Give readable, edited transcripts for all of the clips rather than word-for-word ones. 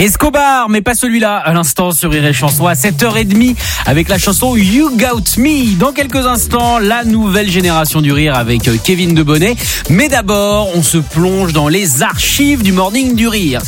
Escobar, mais pas celui-là, à l'instant sur Rire et Chanson à 7h30 avec la chanson You Got Me. Dans quelques instants, la nouvelle génération du rire avec Kevin Debonnet. Mais d'abord, on se plonge dans les archives du Morning du Rire.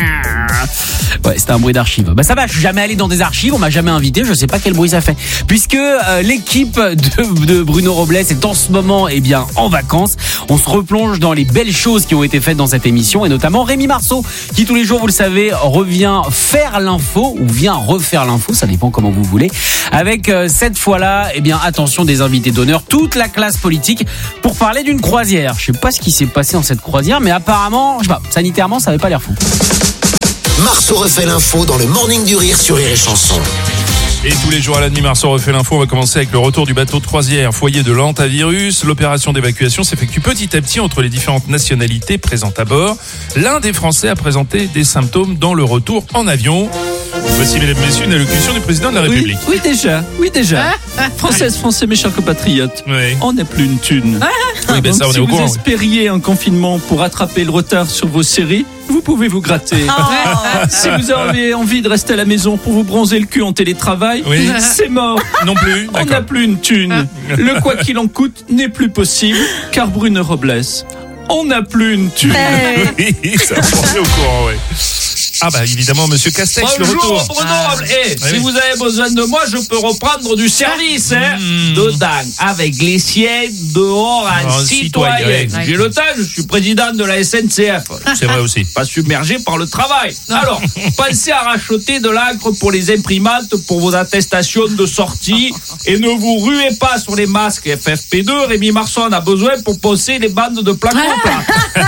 Ouais, c'était un bruit d'archives. Ça va, je suis jamais allé dans des archives, on m'a jamais invité, je sais pas quel bruit ça fait. Puisque l'équipe de Bruno Robles est en ce moment en vacances. On se replonge dans les belles choses qui ont été faites dans cette émission et notamment Rémi Marceau qui tous les jours, vous le savez, revient faire l'info ou vient refaire l'info, ça dépend comment vous voulez. Avec cette fois-là, attention, des invités d'honneur, toute la classe politique pour parler d'une croisière. Je sais pas ce qui s'est passé dans cette croisière, mais apparemment, je sais pas, sanitairement, ça avait pas l'air fou. Marceau refait l'info dans le Morning du Rire sur Rire et Chanson. Et tous les jours à la nuit, Marceau refait l'info. On va commencer avec le retour du bateau de croisière foyer de l'hantavirus. L'opération d'évacuation s'effectue petit à petit entre les différentes nationalités présentes à bord. L'un des Français a présenté des symptômes dans le retour en avion. Voici, mesdames et messieurs, une allocution du président de la République. Oui, déjà. Français, mes chers compatriotes, Oui. on n'a plus une thune. Oui, Donc, ça, on si est au vous courant. espériez un confinement pour rattraper le retard sur vos séries, vous pouvez vous gratter. Si vous avez envie de rester à la maison pour vous bronzer le cul en télétravail, Oui. c'est mort. Non plus. On n'a D'accord. plus une thune. Le quoi qu'il en coûte n'est plus possible, car Bruno Robles, on n'a plus une thune. Oui, ça, on est au courant, oui. Ah bah évidemment, monsieur Castex, le Bonjour retour. Bruno Robles. Si oui. vous avez besoin de moi, je peux reprendre du service, dedans, avec les siens, dehors, en En citoyen. citoyen. J'ai le temps, je suis président de la SNCF. C'est vrai aussi. Pas submergé par le travail. Alors, pensez à racheter de l'encre pour les imprimantes, pour vos attestations de sortie, et ne vous ruez pas sur les masques FFP2. Rémi Marceau en a besoin pour poncer les bandes de plaques au plat.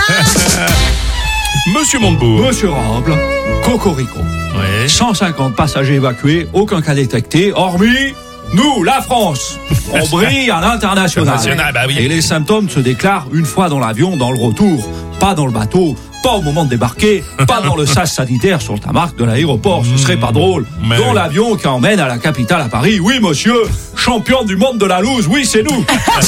Monsieur Montebourg. Monsieur Robles, Cocorico. Ouais. 150 passagers évacués, aucun cas détecté, hormis nous, la France. On brille à l'international. International, bah oui. Et les symptômes se déclarent une fois dans l'avion, dans le retour, pas dans le bateau, pas au moment de débarquer, pas dans le sas sanitaire sur le tarmac de l'aéroport. Ce serait pas drôle. Mais Dans oui. l'avion qui emmène à la capitale à Paris. Oui, monsieur, champion du monde de la loose. Oui, c'est nous.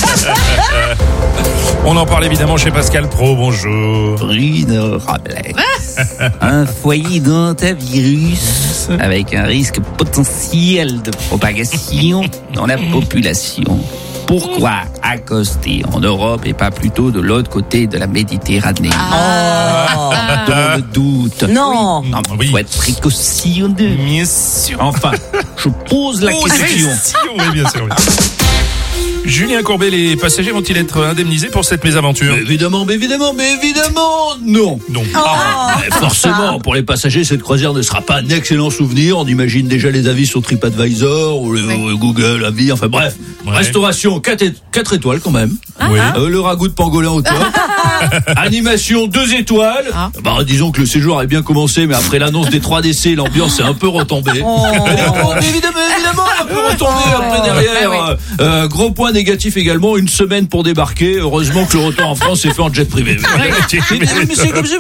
On en parle évidemment chez Pascal Pro. Bonjour. Bruno Robles. Un foyer d'hantavirus avec un risque potentiel de propagation dans la population. Pourquoi accoster en Europe et pas plutôt de l'autre côté de la Méditerranée? Dans le doute. Non. Non, Oui. faut être précautionneux. Bien sûr. Enfin, je pose la question. Oui, bien sûr. Oui. Julien Courbet, les passagers vont-ils être indemnisés pour cette mésaventure? Évidemment, non. Non. Forcément, pour les passagers, cette croisière ne sera pas un excellent souvenir. On imagine déjà les avis sur TripAdvisor ou Google Avis, enfin bref. Ouais. Restauration, 4 étoiles quand même. Oui. Le ragoût de pangolin au top. Animation 2 étoiles. Disons que le séjour a bien commencé, mais après l'annonce des 3 décès, l'ambiance est un peu retombée. Évidemment, un peu retombée après derrière. Gros point négatif également, une semaine pour débarquer. Heureusement que le retour en France est fait en jet privé. Mais c'est comme ça.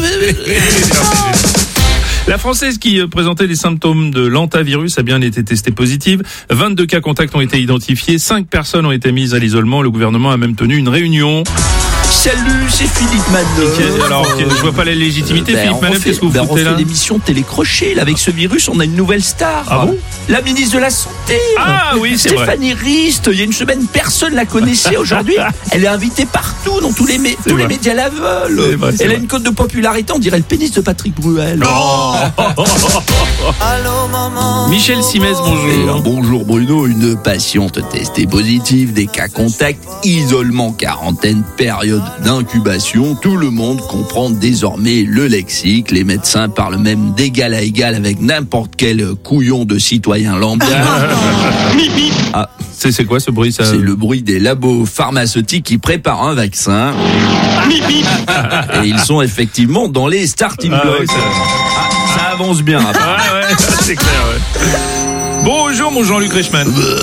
La Française qui présentait des symptômes de l'hantavirus a bien été testée positive. 22 cas contacts ont été identifiés. 5 personnes ont été mises à l'isolement. Le gouvernement a même tenu une réunion. Salut, c'est Philippe Manœuvre. Alors, je vois pas la légitimité. Philippe on Manœuvre, qu'est-ce que vous on foutez fait là? l'émission télécrochée. Là, avec ce virus, on a une nouvelle star. Ah bon? La ministre de la Santé. Ah oui, c'est vrai. Stéphanie Rist. Il y a une semaine, personne la connaissait. Aujourd'hui, elle est invitée partout, dans tous les vrai. médias la veulent. C'est vrai, c'est Elle a vrai. une cote de popularité, on dirait le pénis de Patrick Bruel. Michel Simès, bonjour. Bonjour Bruno, une patiente testée positive, des cas contacts, isolement, quarantaine, période d'incubation. Tout le monde comprend désormais le lexique. Les médecins parlent même d'égal à égal avec n'importe quel couillon de citoyen lambda. Ah, C'est quoi ce bruit ça? c'est le bruit des labos pharmaceutiques qui préparent un vaccin. Et ils sont effectivement dans les starting Ah ouais, blocks. c'est vrai. Ça avance bien. Ouais, c'est clair, ouais. Bonjour mon Jean-Luc Reichmann.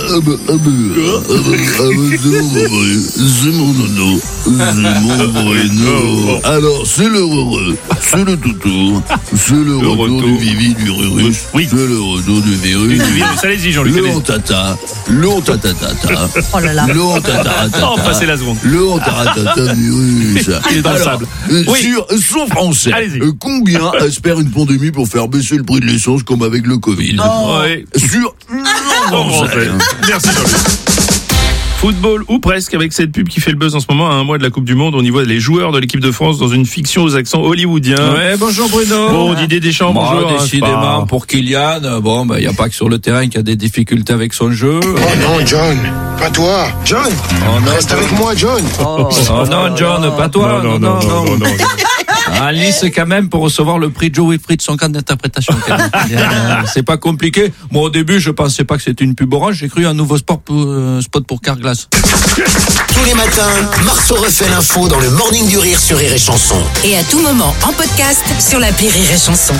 C'est mon nono, c'est mon Bruno. Alors, c'est le heureux, c'est le toutou, c'est le retour du vivi du virus, Oui. c'est le retour du virus. Allez-y Jean-Luc. Le ontata, le ontatatata, Oh là là. le ontatatata. Oh, passez la seconde. Le ontatatata virus. Il est dans le Alors, sable. Sur son français, Allez-y. combien espère une pandémie pour faire baisser le prix de l'essence comme avec le Covid? Ouais. Sur français. Merci Jean-Luc. Football ou presque avec cette pub qui fait le buzz en ce moment à un mois de la Coupe du Monde. On y voit les joueurs de l'équipe de France dans une fiction aux accents hollywoodiens. Ouais, bonjour Bruno. Bon, Didier Deschamps, bonjour. Hein, Décidément, pour Kylian, bon, il n'y a pas que sur le terrain qu'il y a des difficultés avec son jeu. Oh non, John, pas toi. John, reste avec moi, John. Oh non, John, pas toi. Non. Alice, quand même, pour recevoir le prix Joe Wilfried, son cadre d'interprétation. C'est pas compliqué. Moi, au début, je pensais pas que c'était une pub Orange. J'ai cru un nouveau spot pour Carglass. Tous les matins, Marceau refait l'info dans le Morning du Rire sur Rire et Chanson. Et à tout moment, en podcast, sur l'appli Rire et Chanson.